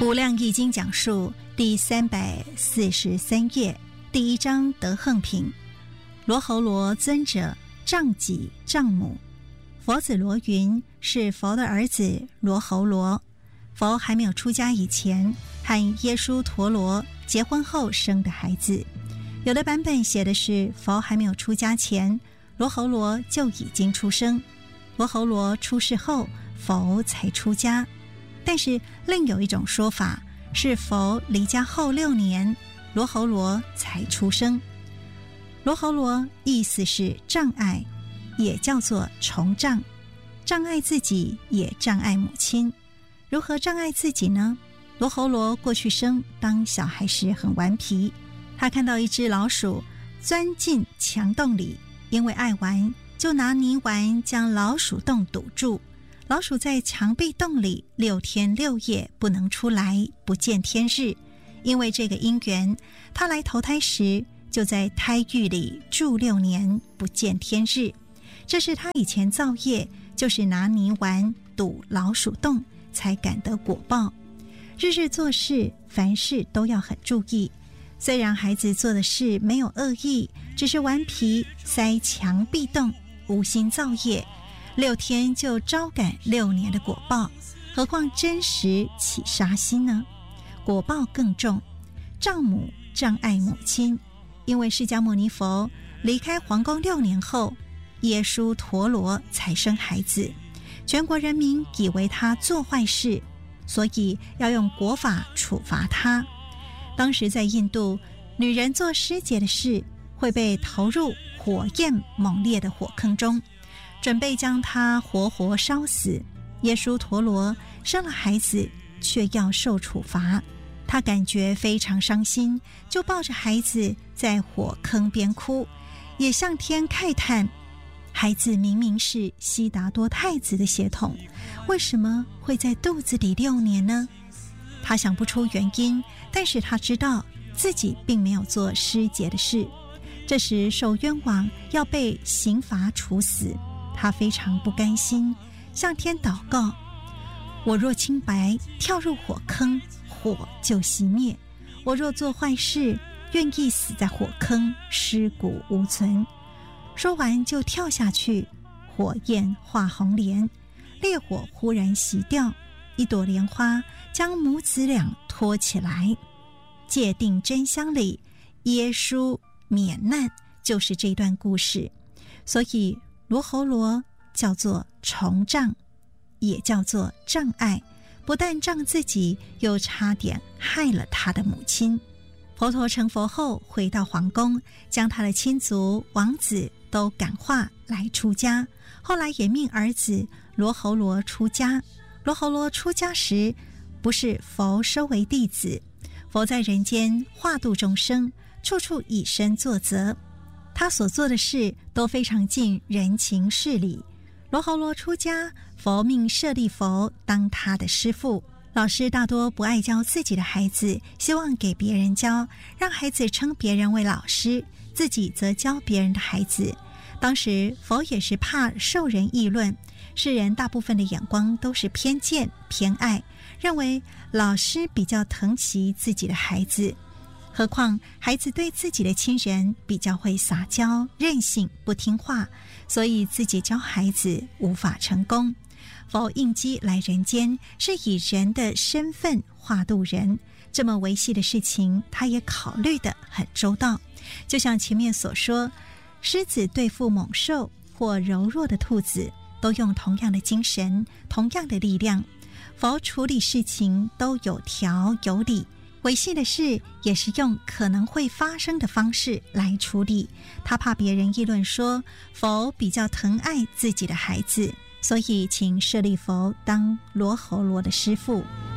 无量易经讲述第343页，第1章德横品。罗睺罗尊者丈己丈母。佛子罗云是佛的儿子罗睺罗，佛还没有出家以前和耶输陀罗结婚后生的孩子。有的版本写的是佛还没有出家前，罗睺罗就已经出生，罗睺罗出世后佛才出家。但是另有一种说法是佛离家后6年，罗睺罗才出生。罗睺罗意思是障碍，也叫做重障，障碍自己也障碍母亲。如何障碍自己呢？罗睺罗过去生当小孩时很顽皮，他看到一只老鼠钻进墙洞里，因为爱玩，就拿泥丸将老鼠洞堵住。老鼠在墙壁洞里6天6夜不能出来，不见天日。因为这个因缘，他来投胎时就在胎狱里住6年，不见天日。这是他以前造业，就是拿泥丸堵老鼠洞，才感得果报。日日做事，凡事都要很注意。虽然孩子做的事没有恶意，只是顽皮塞墙壁洞，无心造业，6天就招感6年的果报，何况真实起杀心呢？果报更重。丈母障碍母亲，因为释迦牟尼佛离开皇宫6年后，耶输陀罗才生孩子，全国人民以为他做坏事，所以要用国法处罚他。当时在印度，女人做失节的事会被投入火焰猛烈的火坑中，准备将他活活烧死。耶输陀罗生了孩子，却要受处罚，他感觉非常伤心，就抱着孩子在火坑边哭，也向天慨叹，孩子明明是悉达多太子的血统，为什么会在肚子里6年呢？他想不出原因，但是他知道自己并没有做失节的事。这时受冤枉，要被刑罚处死，他非常不甘心，向天祷告：我若清白，跳入火坑，火就熄灭；我若做坏事，愿意死在火坑，尸骨无存。说完就跳下去，火焰化红莲，烈火忽然熄掉，一朵莲花将母子俩拖起来。戒定真香里，耶输免难，就是这段故事。所以罗睺罗叫做重障，也叫做障碍，不但障自己，又差点害了他的母亲。佛陀成佛后回到皇宫，将他的亲族王子都感化来出家，后来也命儿子罗睺罗出家。罗睺罗出家时，不是佛收为弟子，佛在人间化度众生，处处以身作则，他所做的事都非常尽人情事理。罗睺罗出家，佛命舍利弗当他的师父。老师大多不爱教自己的孩子，希望给别人教，让孩子称别人为老师，自己则教别人的孩子。当时佛也是怕受人议论，世人大部分的眼光都是偏见偏爱，认为老师比较疼惜自己的孩子，何况孩子对自己的亲人比较会撒娇任性不听话，所以自己教孩子无法成功。佛应机来人间，是以人的身份化度人，这么维系的事情他也考虑得很周到。就像前面所说，狮子对付猛兽或柔弱的兔子，都用同样的精神，同样的力量。佛处理事情都有条有理，维系的事也是用可能会发生的方式来处理。他怕别人议论说佛比较疼爱自己的孩子，所以请舍利弗当罗睺罗的师父。